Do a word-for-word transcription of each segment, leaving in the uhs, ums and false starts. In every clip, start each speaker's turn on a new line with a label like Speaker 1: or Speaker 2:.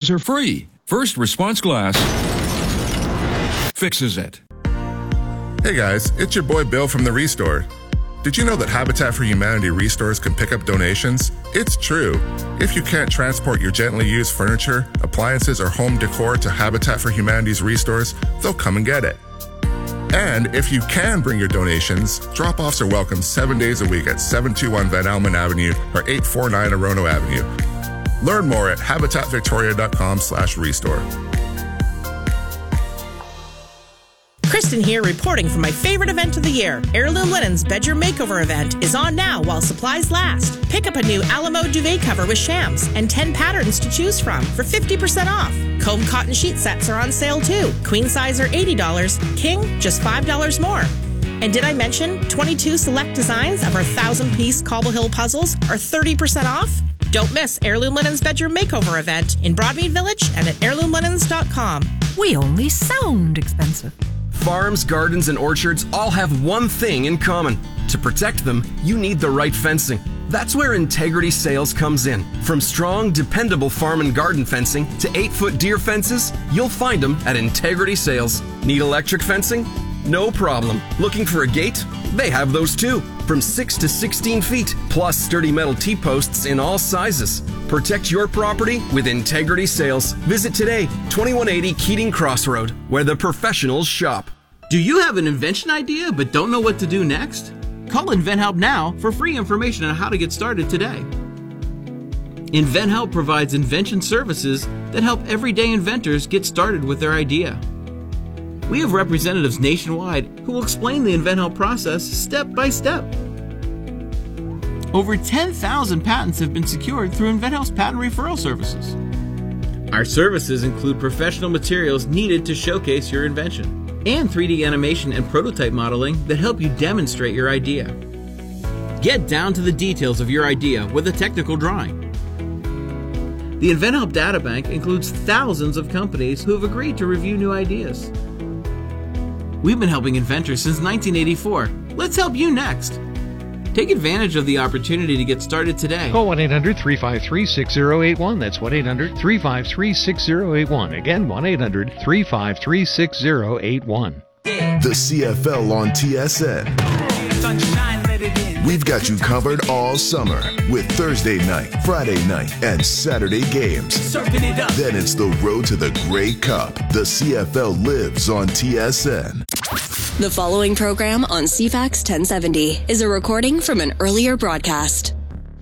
Speaker 1: repairs are free. First Response Glass fixes it.
Speaker 2: Hey guys, it's your boy Bill from The Restore. Did you know that Habitat for Humanity restores can pick up donations? It's true. If you can't transport your gently used furniture, appliances, or home decor to Habitat for Humanity's restores, they'll come and get it. And if you can bring your donations, drop-offs are welcome seven days a week at seven two one Van Almen Avenue or eight four nine Orono Avenue. Learn more at habitatvictoria.com slash restore.
Speaker 3: Kristen here, reporting for my favorite event of the year. Heirloom Linen's Bedroom Makeover event is on now while supplies last. Pick up a new Alamo duvet cover with shams and ten patterns to choose from for fifty percent off. Comb cotton sheet sets are on sale too. Queen size are eighty dollars, king just five dollars more. And did I mention twenty-two select designs of our thousand-piece Cobble Hill puzzles are thirty percent off? Don't miss Heirloom Linen's Bedroom Makeover event in Broadmead Village and at heirloom linens dot com.
Speaker 4: We only sound expensive.
Speaker 5: Farms, gardens, and orchards all have one thing in common. To protect them, you need the right fencing. That's where Integrity Sales comes in. From strong, dependable farm and garden fencing to eight-foot deer fences, you'll find them at Integrity Sales. Need electric fencing? No problem. Looking for a gate? They have those too. From six to sixteen feet, plus sturdy metal T-posts in all sizes. Protect your property with Integrity Sales. Visit today, twenty-one eighty Keating Crossroad, where the professionals shop.
Speaker 6: Do you have an invention idea but don't know what to do next? Call InventHelp now for free information on how to get started today. InventHelp provides invention services that help everyday inventors get started with their idea. We have representatives nationwide who will explain the InventHelp process step by step. Over ten thousand patents have been secured through InventHelp's patent referral services. Our services include professional materials needed to showcase your invention and three D animation and prototype modeling that help you demonstrate your idea. Get down to the details of your idea with a technical drawing. The InventHelp Databank includes thousands of companies who have agreed to review new ideas. We've been helping inventors since nineteen eighty-four. Let's help you next. Take advantage of the opportunity to get started today.
Speaker 7: Call one eight hundred three five three six zero eight one. That's one eight hundred three five three six zero eight one. Again, one eight hundred three five three six zero eight one.
Speaker 8: The C F L on T S N. We've got you covered all summer with Thursday night, Friday night, and Saturday games. Then it's the road to the Grey Cup. The C F L lives on T S N.
Speaker 9: The following program on C FAX ten seventy is a recording from an earlier broadcast.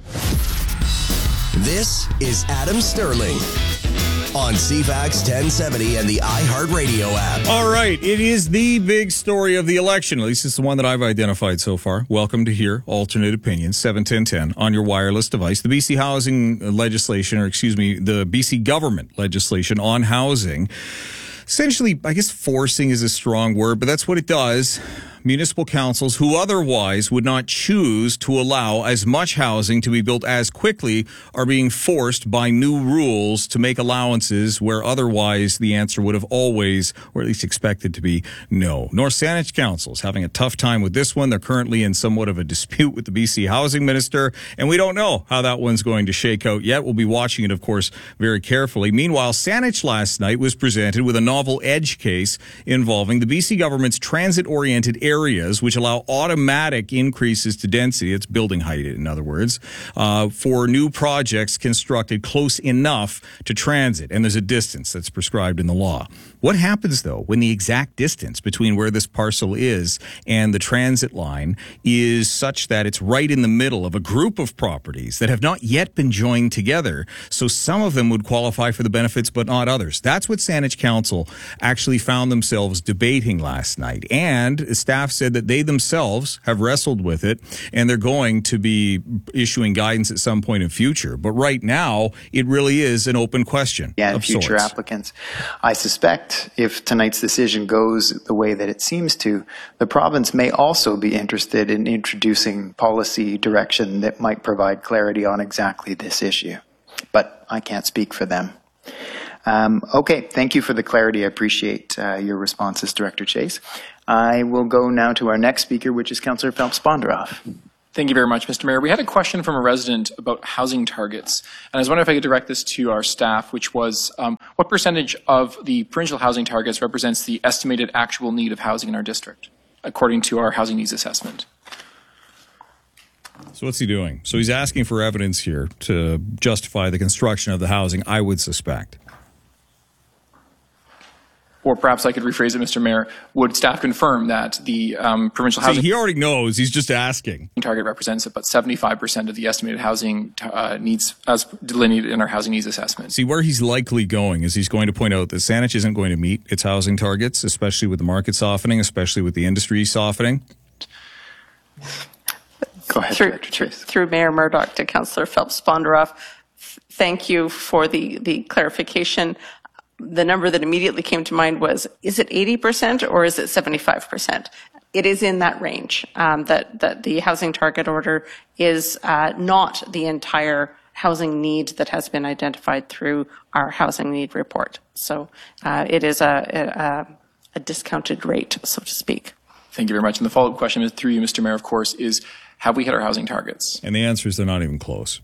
Speaker 10: This is Adam Sterling on C FAX ten seventy and the iHeartRadio app.
Speaker 11: All right, it is the big story of the election. At least it's the one that I've identified so far. Welcome to hear alternate opinions, seven ten ten on your wireless device. The B C housing legislation, or excuse me, the B C government legislation on housing. Essentially, I guess forcing is a strong word, but that's what it does. Municipal councils who otherwise would not choose to allow as much housing to be built as quickly are being forced by new rules to make allowances where otherwise the answer would have always, or at least expected to be, no. North Saanich Council is having a tough time with this one. They're currently in somewhat of a dispute with the B C housing minister, and we don't know how that one's going to shake out yet. We'll be watching it, of course, very carefully. Meanwhile, Saanich last night was presented with a novel edge case involving the B C government's transit-oriented areas, which allow automatic increases to density, it's building height in other words, uh, for new projects constructed close enough to transit. And there's a distance that's prescribed in the law. What happens, though, when the exact distance between where this parcel is and the transit line is such that it's right in the middle of a group of properties that have not yet been joined together? So some of them would qualify for the benefits, but not others. That's what Saanich Council actually found themselves debating last night. And staff said that they themselves have wrestled with it, and they're going to be issuing guidance at some point in future. But right now, it really is an open question.
Speaker 12: Yeah, and future
Speaker 11: sorts.
Speaker 12: applicants. I suspect if tonight's decision goes the way that it seems to, the province may also be interested in introducing policy direction that might provide clarity on exactly this issue. But I can't speak for them. Um, okay, thank you for the clarity. I appreciate uh, your responses, Director Chase. I will go now to our next speaker, which is Councillor Phelps-Bondaroff.
Speaker 13: Thank you very much, Mister Mayor. We had a question from a resident about housing targets, and I was wondering if I could direct this to our staff, which was um, what percentage of the provincial housing targets represents the estimated actual need of housing in our district, according to our housing needs assessment?
Speaker 11: So what's he doing? So he's asking for evidence here to justify the construction of the housing, I would suspect.
Speaker 13: Or perhaps I could rephrase it, Mister Mayor. Would staff confirm that the um, provincial housing...
Speaker 11: See, he already knows. He's just asking.
Speaker 13: ...target represents about seventy-five percent of the estimated housing uh, needs as delineated in our housing needs assessment.
Speaker 11: See, where he's likely going is he's going to point out that Saanich isn't going to meet its housing targets, especially with the market softening, especially with the industry softening.
Speaker 12: Go ahead,
Speaker 14: through, through, through Mayor Murdoch to Councillor Phelps-Bondaroff, thank you for the, the clarification. The number that immediately came to mind was, is it eighty percent or is it seventy-five percent? It is in that range, um, that, that the housing target order is uh, not the entire housing need that has been identified through our housing need report. So uh, it is a, a, a discounted rate, so to speak.
Speaker 13: Thank you very much. And the follow-up question through you, Mister Mayor, of course, is have we hit our housing targets?
Speaker 11: And the answer is they're not even close.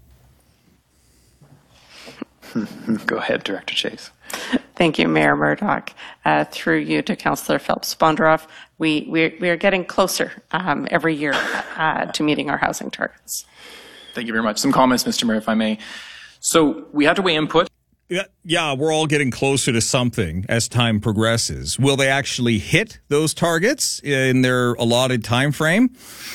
Speaker 12: Go ahead, Director Chase.
Speaker 14: Thank you, Mayor Murdoch. Uh, through you to Councillor Phelps-Bondaroff, we, we, we are getting closer um, every year uh, to meeting our housing targets.
Speaker 13: Thank you very much. Some comments, Mister Mayor, if I may. So we have to weigh input.
Speaker 11: Yeah, yeah, we're all getting closer to something as time progresses. Will they actually hit those targets in their allotted time frame?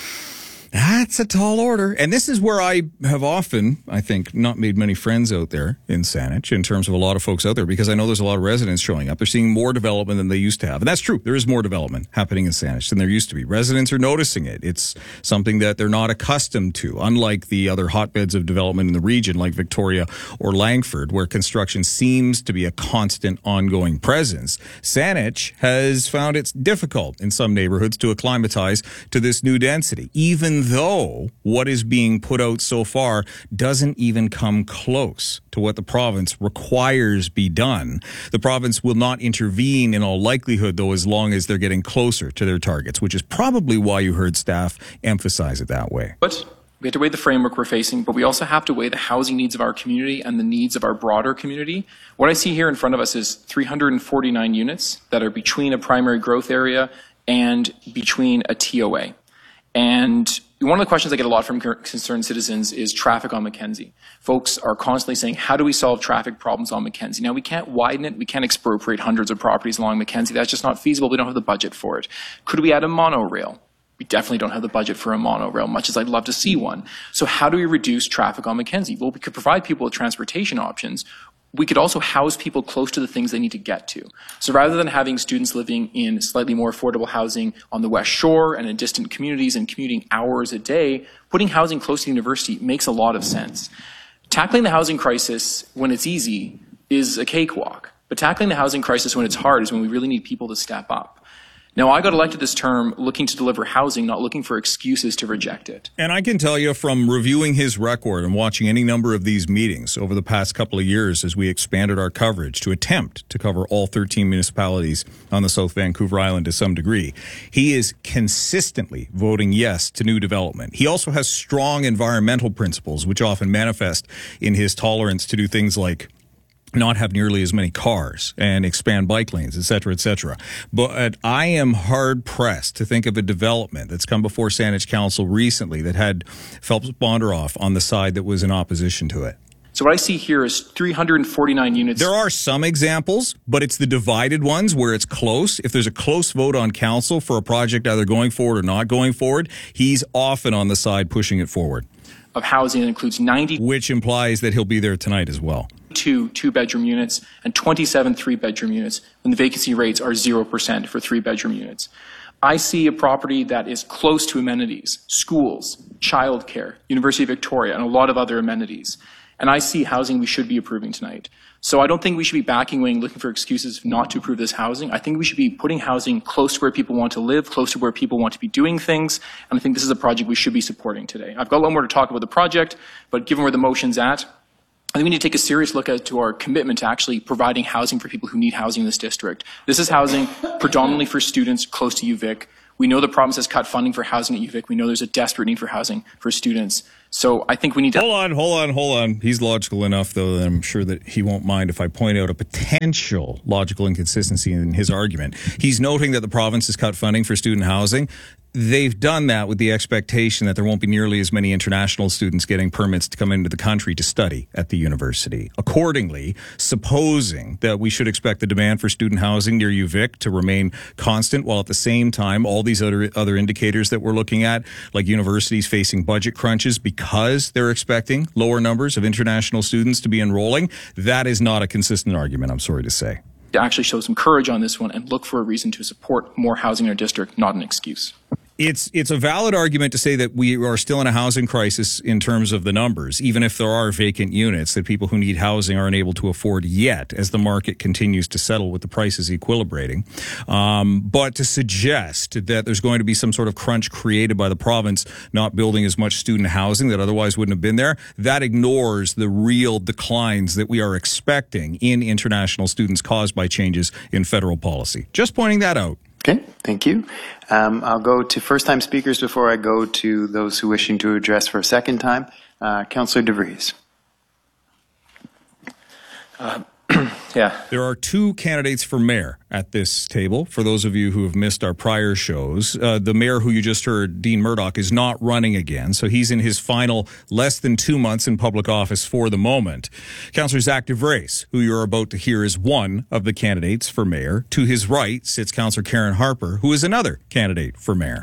Speaker 11: That's a tall order. And this is where I have often, I think, not made many friends out there in Saanich in terms of a lot of folks out there, because I know there's a lot of residents showing up. They're seeing more development than they used to have. And that's true. There is more development happening in Saanich than there used to be. Residents are noticing it. It's something that they're not accustomed to, unlike the other hotbeds of development in the region like Victoria or Langford, where construction seems to be a constant ongoing presence. Saanich has found it's difficult in some neighborhoods to acclimatize to this new density, even though what is being put out so far doesn't even come close to what the province requires be done. The province will not intervene in all likelihood, though, as long as they're getting closer to their targets, which is probably why you heard staff emphasize it that way.
Speaker 13: But we have to weigh the framework we're facing, but we also have to weigh the housing needs of our community and the needs of our broader community. What I see here in front of us is three hundred forty-nine units that are between a primary growth area and between a T O A. And one of the questions I get a lot from concerned citizens is traffic on Mackenzie. Folks are constantly saying, how do we solve traffic problems on Mackenzie? Now, we can't widen it. We can't expropriate hundreds of properties along Mackenzie. That's just not feasible. We don't have the budget for it. Could we add a monorail? We definitely don't have the budget for a monorail, much as I'd love to see one. So how do we reduce traffic on Mackenzie? Well, we could provide people with transportation options. We could also house people close to the things they need to get to. So rather than having students living in slightly more affordable housing on the West Shore and in distant communities and commuting hours a day, putting housing close to the university makes a lot of sense. Tackling the housing crisis when it's easy is a cakewalk, but tackling the housing crisis when it's hard is when we really need people to step up. Now, I got elected this term looking to deliver housing, not looking for excuses to reject it.
Speaker 11: And I can tell you from reviewing his record and watching any number of these meetings over the past couple of years as we expanded our coverage to attempt to cover all thirteen municipalities on the South Vancouver Island to some degree, he is consistently voting yes to new development. He also has strong environmental principles, which often manifest in his tolerance to do things like not have nearly as many cars and expand bike lanes, et cetera, et cetera. But I am hard-pressed to think of a development that's come before Saanich Council recently that had Phelps-Bondaroff on the side that was in opposition to it.
Speaker 13: So what I see here is three hundred forty-nine units.
Speaker 11: There are some examples, but it's the divided ones where it's close. If there's a close vote on council for a project either going forward or not going forward, he's often on the side pushing it forward.
Speaker 13: Of housing that includes ninety,
Speaker 11: which implies that he'll be there tonight as well.
Speaker 13: Two two-bedroom units and twenty-seven three-bedroom units when the vacancy rates are zero percent for three-bedroom units. I see a property that is close to amenities, schools, childcare, University of Victoria, and a lot of other amenities. And I see housing we should be approving tonight. So I don't think we should be backing away and looking for excuses not to approve this housing. I think we should be putting housing close to where people want to live, close to where people want to be doing things. And I think this is a project we should be supporting today. I've got a lot more to talk about the project, but given where the motion's at, I think we need to take a serious look at to our commitment to actually providing housing for people who need housing in this district. This is housing predominantly for students close to U Vic. We know the province has cut funding for housing at U V I C. We know there's a desperate need for housing for students. So I think we need to...
Speaker 11: Hold on, hold on, hold on. He's logical enough, though, that I'm sure that he won't mind if I point out a potential logical inconsistency in his argument. He's noting that the province has cut funding for student housing. They've done that with the expectation that there won't be nearly as many international students getting permits to come into the country to study at the university. Accordingly, supposing that we should expect the demand for student housing near U V I C to remain constant, while at the same time all these other other indicators that we're looking at, like universities facing budget crunches because they're expecting lower numbers of international students to be enrolling, that is not a consistent argument, I'm sorry to say.
Speaker 13: To actually show some courage on this one and look for a reason to support more housing in our district, not an excuse.
Speaker 11: It's it's a valid argument to say that we are still in a housing crisis in terms of the numbers, even if there are vacant units that people who need housing aren't able to afford yet as the market continues to settle with the prices equilibrating. Um, but to suggest that there's going to be some sort of crunch created by the province not building as much student housing that otherwise wouldn't have been there, that ignores the real declines that we are expecting in international students caused by changes in federal policy. Just pointing that out.
Speaker 12: Okay, thank you. Um, I'll go to first-time speakers before I go to those who are wishing to address for a second time. Uh, Councillor DeVries.
Speaker 11: Uh, yeah. There are two candidates for mayor at this table. For those of you who have missed our prior shows, uh, the mayor who you just heard, Dean Murdoch, is not running again. So he's in his final less than two months in public office for the moment. Councillor Zach DeVries, who you're about to hear, is one of the candidates for mayor. To his right sits Councillor Karen Harper, who is another candidate for mayor.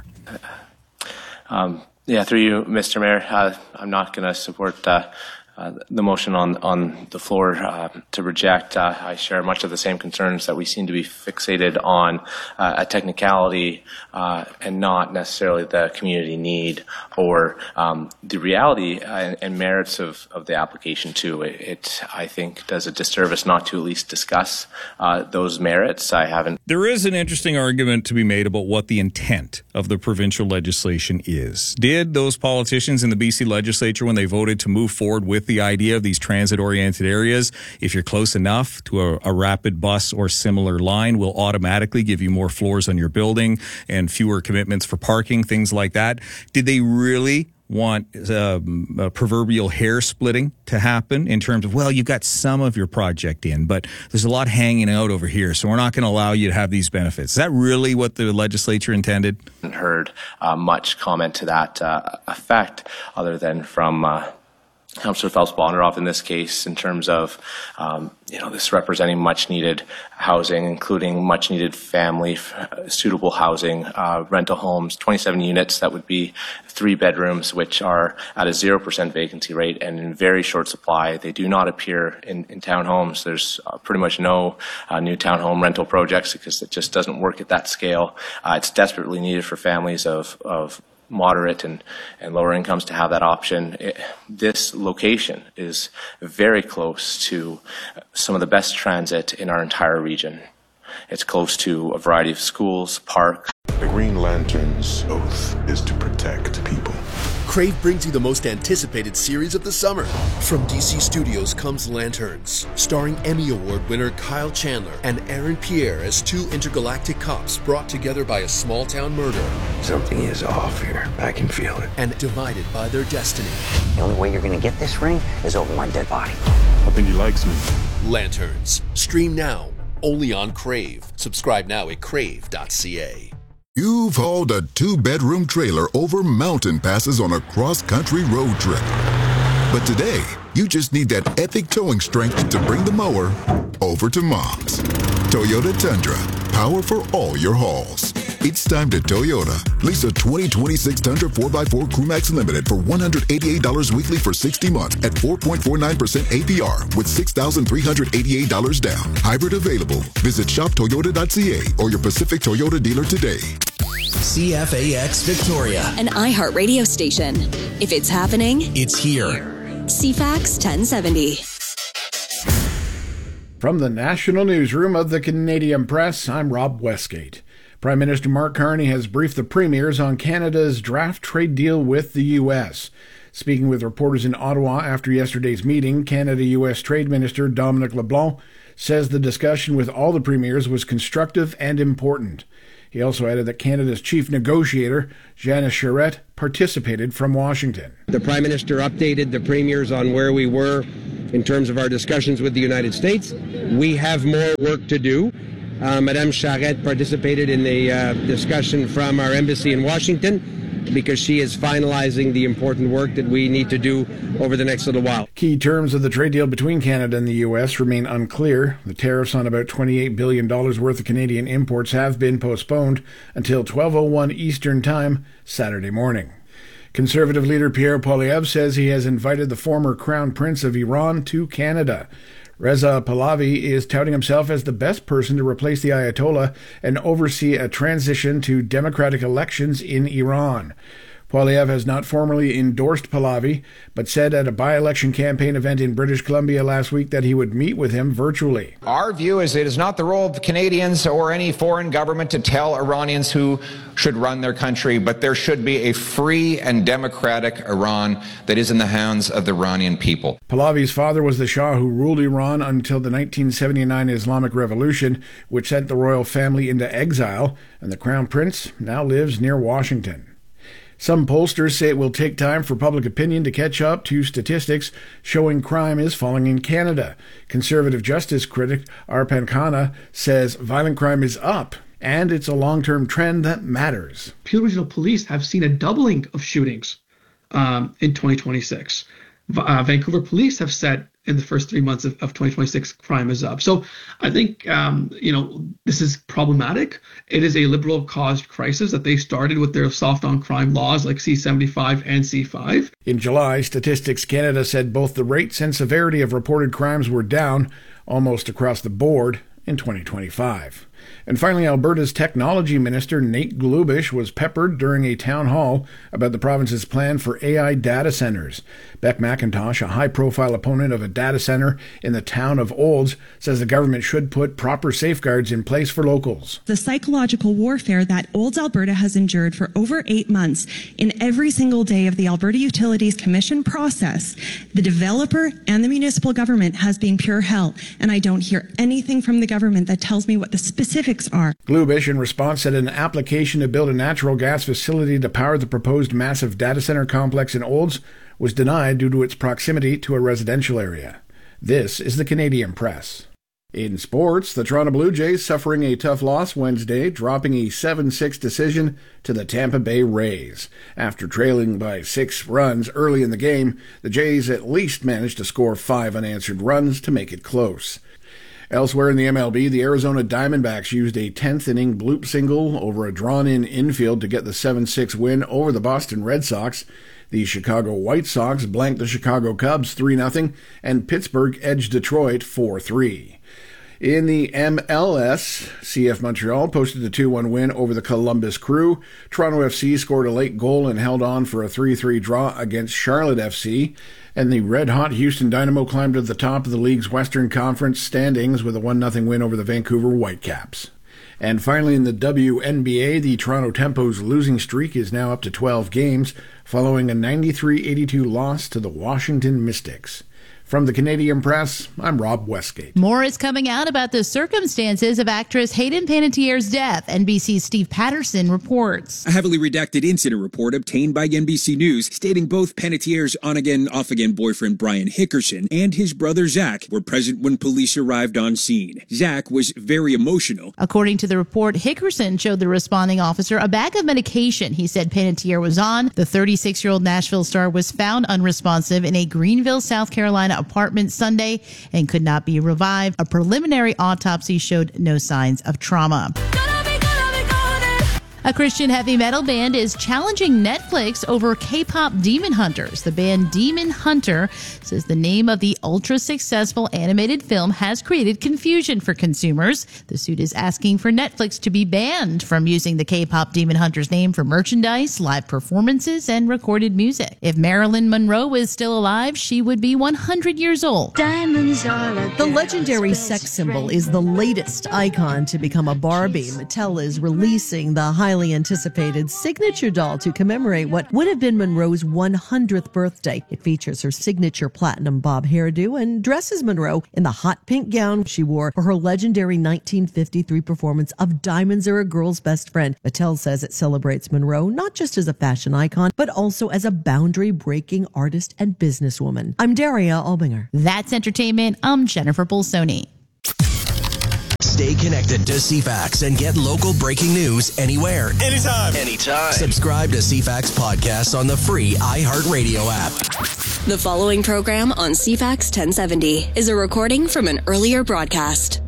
Speaker 15: Um, yeah, through you, Mister Mayor, uh, I'm not going to support uh, Uh, the motion on on the floor uh, to reject. Uh, I share much of the same concerns that we seem to be fixated on uh, a technicality uh, and not necessarily the community need or um, the reality and, and merits of, of the application too. It, it, I think, does a disservice not to at least discuss uh, those merits. I haven't.
Speaker 11: There is an interesting argument to be made about what the intent of the provincial legislation is. Did those politicians in the B C legislature, when they voted to move forward with the idea of these transit-oriented areas, if you're close enough to a, a rapid bus or similar line, will automatically give you more floors on your building and fewer commitments for parking, things like that? Did they really want um, a proverbial hair splitting to happen in terms of, well, you've got some of your project in, but there's a lot hanging out over here, so we're not going to allow you to have these benefits? Is that really what the legislature intended?
Speaker 15: I haven't heard uh, much comment to that uh, effect other than from uh, Councillor Phelps-Bondaroff in this case, in terms of um, you know, this representing much needed housing, including much needed family uh, suitable housing, uh, rental homes, twenty-seven units that would be three bedrooms, which are at a zero percent vacancy rate and in very short supply. They do not appear in, in townhomes. There's uh, pretty much no uh, new townhome rental projects because it just doesn't work at that scale. Uh, it's desperately needed for families of, of moderate and, and lower incomes to have that option. It, this location is very close to some of the best transit in our entire region. It's close to a variety of schools, parks.
Speaker 16: The Green Lantern's oath is to protect people.
Speaker 17: Crave brings you the most anticipated series of the summer. From D C Studios comes Lanterns, starring Emmy Award winner Kyle Chandler and Aaron Pierre as two intergalactic cops brought together by a small-town murder.
Speaker 18: Something is off here. I can feel it.
Speaker 17: And divided by their destiny.
Speaker 18: The only way you're going to get this ring is over my dead body.
Speaker 16: I think he likes me.
Speaker 17: Lanterns. Stream now. Only on Crave. Subscribe now at crave dot c a.
Speaker 19: You've hauled a two-bedroom trailer over mountain passes on a cross-country road trip. But today, you just need that epic towing strength to bring the mower over to Mom's. Toyota Tundra. Power for all your hauls. It's time to Toyota. Lease a twenty twenty-six Tundra four by four Crewmax Limited for one hundred eighty-eight dollars weekly for sixty months at four point four nine percent A P R with six thousand three hundred eighty-eight dollars down. Hybrid available. Visit shop toyota dot c a or your Pacific Toyota dealer today.
Speaker 10: C F A X Victoria,
Speaker 9: an iHeart radio station. If it's happening,
Speaker 10: it's here.
Speaker 9: C FAX ten seventy.
Speaker 20: From the National Newsroom of the Canadian Press, I'm Rob Westgate. Prime Minister Mark Carney has briefed the premiers on Canada's draft trade deal with the U S. Speaking with reporters in Ottawa after yesterday's meeting, Canada-U S Trade Minister Dominic LeBlanc says the discussion with all the premiers was constructive and important. He also added that Canada's chief negotiator, Janice Charette, participated from Washington.
Speaker 21: The Prime Minister updated the premiers on where we were in terms of our discussions with the United States. We have more work to do. Uh, Madame Charette participated in the uh, discussion from our embassy in Washington because she is finalizing the important work that we need to do over the next little while.
Speaker 20: Key terms of the trade deal between Canada and the U S remain unclear. The tariffs on about twenty-eight billion dollars worth of Canadian imports have been postponed until twelve oh one Eastern Time, Saturday morning. Conservative leader Pierre Poilievre says he has invited the former Crown Prince of Iran to Canada. Reza Pahlavi is touting himself as the best person to replace the Ayatollah and oversee a transition to democratic elections in Iran. Poilievre has not formally endorsed Pahlavi, but said at a by-election campaign event in British Columbia last week that he would meet with him virtually.
Speaker 22: Our view is it is not the role of Canadians or any foreign government to tell Iranians who should run their country, but there should be a free and democratic Iran that is in the hands of the Iranian people.
Speaker 20: Pahlavi's father was the Shah who ruled Iran until the nineteen seventy-nine Islamic Revolution, which sent the royal family into exile, and the Crown Prince now lives near Washington. Some pollsters say it will take time for public opinion to catch up to statistics showing crime is falling in Canada. Conservative justice critic Arpan Khanna says violent crime is up, and it's a long-term trend that matters.
Speaker 23: Peel Regional Police have seen a doubling of shootings um, in twenty twenty-six. Uh, Vancouver Police have said in the first three months of, of twenty twenty-six, crime is up. So I think, um, you know, this is problematic. It is a liberal-caused crisis that they started with their soft-on-crime laws like C seventy-five and C five.
Speaker 20: In July, Statistics Canada said both the rates and severity of reported crimes were down almost across the board in twenty twenty-five. And finally, Alberta's technology minister, Nate Glubish, was peppered during a town hall about the province's plan for A I data centers. Beck McIntosh, a high-profile opponent of a data center in the town of Olds, says the government should put proper safeguards in place for locals.
Speaker 24: The psychological warfare that Olds, Alberta has endured for over eight months in every single day of the Alberta Utilities Commission process, the developer and the municipal government has been pure hell, and I don't hear anything from the government that tells me what the specifics are.
Speaker 20: Glubish, in response, said an application to build a natural gas facility to power the proposed massive data center complex in Olds was denied due to its proximity to a residential area. This is the Canadian Press. In sports, the Toronto Blue Jays suffering a tough loss Wednesday, dropping a seven six decision to the Tampa Bay Rays. After trailing by six runs early in the game, the Jays at least managed to score five unanswered runs to make it close. Elsewhere in the M L B, the Arizona Diamondbacks used a tenth inning bloop single over a drawn-in infield to get the seven six win over the Boston Red Sox. The Chicago White Sox blanked the Chicago Cubs three nothing, and Pittsburgh edged Detroit four three. In the M L S, C F Montreal posted a two one win over the Columbus Crew. Toronto F C scored a late goal and held on for a three three draw against Charlotte F C. And the red-hot Houston Dynamo climbed to the top of the league's Western Conference standings with a one nothing win over the Vancouver Whitecaps. And finally, in the W N B A, the Toronto Tempo's losing streak is now up to twelve games, following a ninety-three eighty-two loss to the Washington Mystics. From the Canadian Press, I'm Rob Westgate.
Speaker 25: More is coming out about the circumstances of actress Hayden Panettiere's death. N B C's Steve Patterson reports.
Speaker 1: A heavily redacted incident report obtained by N B C News stating both Panettiere's on-again, off-again boyfriend Brian Hickerson and his brother Zach were present when police arrived on scene. Zach was very emotional.
Speaker 25: According to the report, Hickerson showed the responding officer a bag of medication he said Panettiere was on. The thirty-six-year-old Nashville star was found unresponsive in a Greenville, South Carolina apartment Sunday and could not be revived. A preliminary autopsy showed no signs of trauma. A Christian heavy metal band is challenging Netflix over K-pop Demon Hunters. The band Demon Hunter says the name of the ultra-successful animated film has created confusion for consumers. The suit is asking for Netflix to be banned from using the K-pop Demon Hunters name for merchandise, live performances, and recorded music. If Marilyn Monroe is still alive, she would be one hundred years old.
Speaker 26: Diamonds are the legendary sex symbol is the latest icon to become a Barbie. Mattel is releasing the highly
Speaker 2: highly anticipated signature doll to commemorate what would have been Monroe's one hundredth birthday. It features her signature platinum bob hairdo and dresses Monroe in the hot pink gown she wore for her legendary nineteen fifty-three performance of Diamonds Are a Girl's Best Friend. Mattel says it celebrates Monroe not just as a fashion icon, but also as a boundary-breaking artist and businesswoman. I'm Daria Albinger.
Speaker 25: That's entertainment. I'm Jennifer Bolsoni.
Speaker 10: Stay connected to C FAX and get local breaking news anywhere.
Speaker 3: Anytime.
Speaker 10: Anytime. Subscribe to C FAX podcasts on the free iHeartRadio app.
Speaker 9: The following program on C FAX ten seventy is a recording from an earlier broadcast.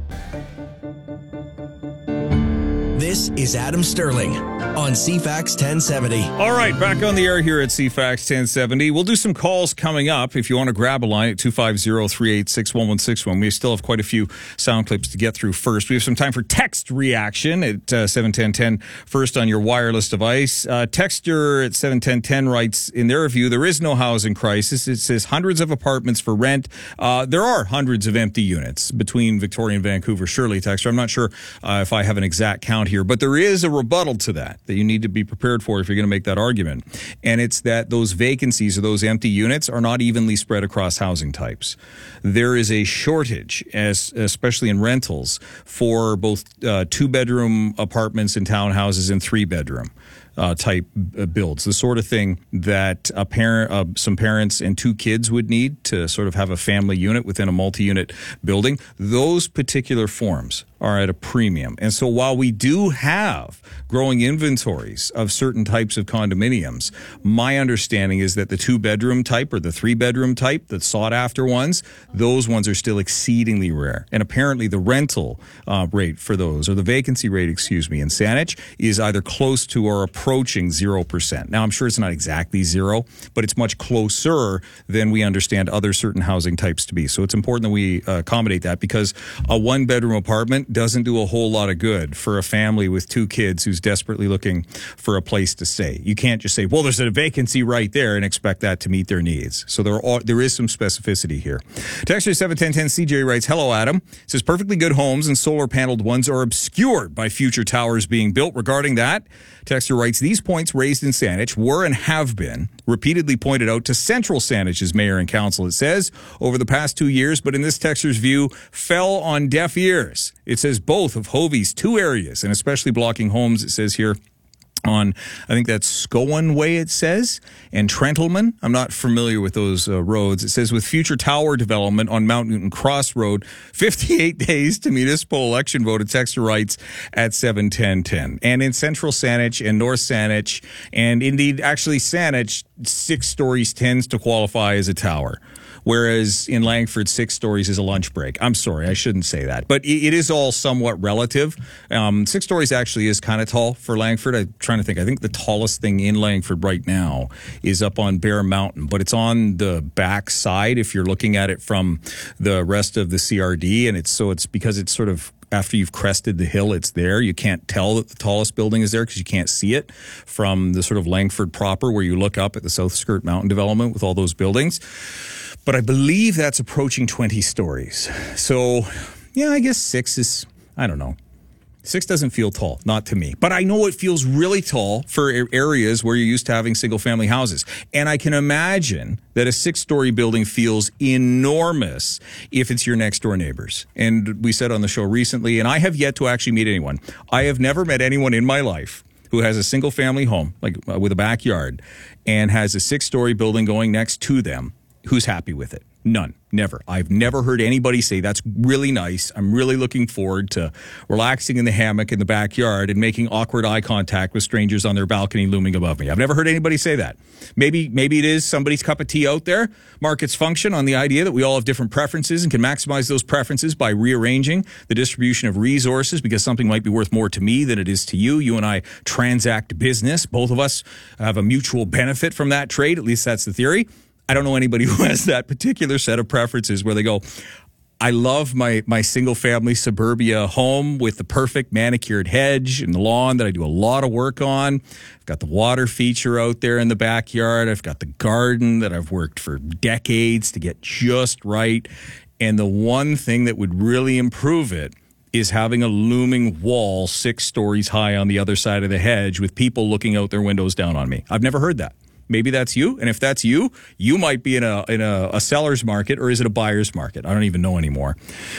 Speaker 10: This is Adam Sterling on C FAX ten seventy.
Speaker 11: All right, back on the air here at C FAX ten seventy. We'll do some calls coming up. If you want to grab a line at two five zero, three eight six, one one six one. We still have quite a few sound clips to get through first. We have some time for text reaction at uh, seven ten ten first on your wireless device. Uh, Texter at seven ten ten writes, in their view, there is no housing crisis. It says hundreds of apartments for rent. Uh, there are hundreds of empty units between Victoria and Vancouver. Surely, Texter, I'm not sure uh, if I have an exact count here, but there is a rebuttal to that that you need to be prepared for if you're going to make that argument. And it's that those vacancies or those empty units are not evenly spread across housing types. There is a shortage, as especially in rentals, for both uh, two-bedroom apartments and townhouses and three-bedroom. Uh, type uh, builds, the sort of thing that a parent, uh, some parents and two kids would need to sort of have a family unit within a multi-unit building. Those particular forms are at a premium. And so while we do have growing inventories of certain types of condominiums, my understanding is that the two-bedroom type or the three-bedroom type, the sought-after ones, those ones are still exceedingly rare. And apparently the rental uh, rate for those, or the vacancy rate, excuse me, in Saanich is either close to or approaching zero percent. Now, I'm sure it's not exactly zero, but it's much closer than we understand other certain housing types to be. So it's important that we uh, accommodate that, because a one-bedroom apartment doesn't do a whole lot of good for a family with two kids who's desperately looking for a place to stay. You can't just say, well, there's a vacancy right there and expect that to meet their needs. So there are, there is some specificity here. Texter seven ten ten C J writes, hello, Adam. It says perfectly good homes and solar-paneled ones are obscured by future towers being built. Regarding that, Texter writes, these points raised in Saanich were and have been repeatedly pointed out to Central Saanich's mayor and council, it says, over the past two years, but in this Texter's view, fell on deaf ears. It says both of Hovey's two areas, and especially blocking homes, it says here, on, I think that's Scowen Way, it says, and Trentleman. I'm not familiar with those uh, roads. It says with future tower development on Mount Newton Cross Road, fifty-eight days to municipal election vote, Texter writes at seven ten ten. And in Central Saanich and North Saanich, and indeed, actually Saanich, six stories tends to qualify as a tower. Whereas in Langford, six stories is a lunch break. I'm sorry, I shouldn't say that. But it is all somewhat relative. Um, six stories actually is kind of tall for Langford. I'm trying to think. I think the tallest thing in Langford right now is up on Bear Mountain. But it's on the back side if you're looking at it from the rest of the C R D. And it's so it's because it's sort of after you've crested the hill, it's there. You can't tell that the tallest building is there because you can't see it from the sort of Langford proper where you look up at the South Skirt Mountain development with all those buildings. But I believe that's approaching twenty stories. So, yeah, I guess six is, I don't know. Six doesn't feel tall, not to me. But I know it feels really tall for areas where you're used to having single-family houses. And I can imagine that a six-story building feels enormous if it's your next-door neighbors. And we said on the show recently, and I have yet to actually meet anyone. I have never met anyone in my life who has a single-family home, like uh, with a backyard, and has a six-story building going next to them who's happy with it. None. Never. I've never heard anybody say, that's really nice. I'm really looking forward to relaxing in the hammock in the backyard and making awkward eye contact with strangers on their balcony looming above me. I've never heard anybody say that. Maybe maybe it is somebody's cup of tea out there. Markets function on the idea that we all have different preferences and can maximize those preferences by rearranging the distribution of resources because something might be worth more to me than it is to you. You and I transact business. Both of us have a mutual benefit from that trade. At least that's the theory. I don't know anybody who has that particular set of preferences where they go, I love my, my single-family suburbia home with the perfect manicured hedge and the lawn that I do a lot of work on. I've got the water feature out there in the backyard. I've got the garden that I've worked for decades to get just right. And the one thing that would really improve it is having a looming wall six stories high on the other side of the hedge with people looking out their windows down on me. I've never heard that. Maybe that's you. And if that's you, you might be in a in a, a seller's market, or is it a buyer's market? I don't even know anymore.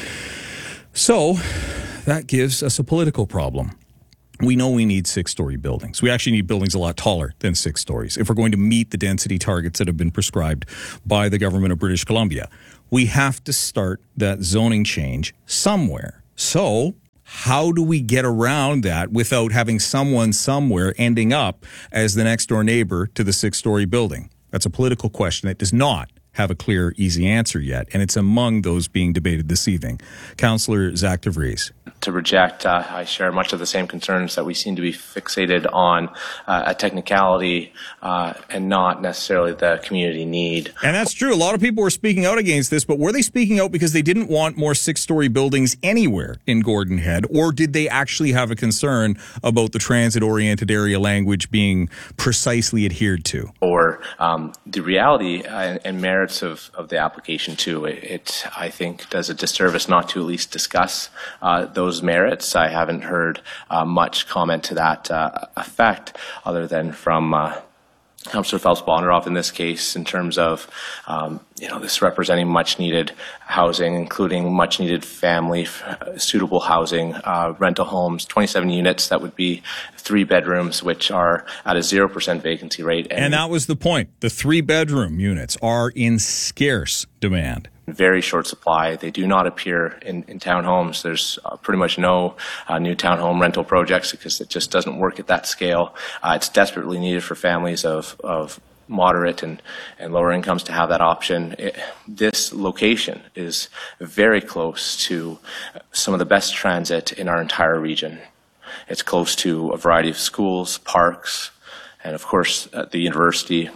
Speaker 11: So that gives us a political problem. We know we need six-story buildings. We actually need buildings a lot taller than six stories if we're going to meet the density targets that have been prescribed by the government of British Columbia. We have to start that zoning change somewhere. So how do we get around that without having someone somewhere ending up as the next-door neighbor to the six-story building? That's a political question that does not have a clear, easy answer yet, and it's among those being debated this evening. Councillor Zach de Vries.
Speaker 15: To reject, uh, I share much of the same concerns that we seem to be fixated on uh, a technicality uh, and not necessarily the community need.
Speaker 11: And that's true. A lot of people were speaking out against this, but were they speaking out because they didn't want more six-story buildings anywhere in Gordon Head, or did they actually have a concern about the transit-oriented area language being precisely adhered to?
Speaker 15: Or um, the reality and, and merits of, of the application, too. It, it, I think, does a disservice not to at least discuss uh, those merits. I haven't heard uh, much comment to that uh, effect, other than from uh, Councillor Phelps-Bondaroff in this case, in terms of um, you know, this representing much needed housing, including much needed family uh, suitable housing, uh, rental homes, twenty-seven units that would be three bedrooms, which are at a zero percent vacancy rate.
Speaker 11: And, and that was the point. The three bedroom units are in scarce demand.
Speaker 15: Very short supply. They do not appear in, in townhomes. There's uh, pretty much no uh, new townhome rental projects because it just doesn't work at that scale. Uh, it's desperately needed for families of, of moderate and, and lower incomes to have that option. It, this location is very close to some of the best transit in our entire region. It's close to a variety of schools, parks, and of course uh, the university.